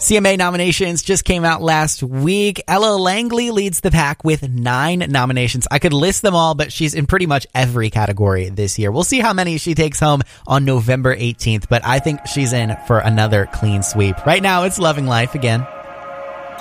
CMA nominations just came out last week. Ella Langley leads the pack with 9 nominations. I could list them all, but she's in pretty much every category this year. We'll see how many she takes home on November 18th, but I think she's in for another clean sweep. Right now, it's Loving Life again.